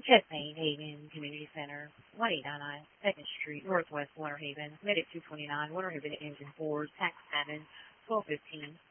Chesney Haven Community Center, 1899 2nd Street, Northwest Winter Haven, Medic 229, Winter Haven Engine 4, Tax 7, 1215.